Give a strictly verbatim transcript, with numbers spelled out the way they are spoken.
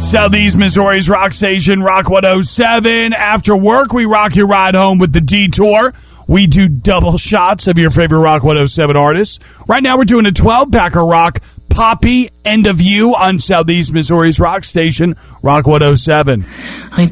Southeast Missouri's rock station, Rock one oh seven. After work, we rock your ride home with the Detour. We do double shots of your favorite Rock one oh seven artists. Right now, we're doing a twelve-pack of rock, Poppy, End of You on Southeast Missouri's rock station, Rock one oh seven.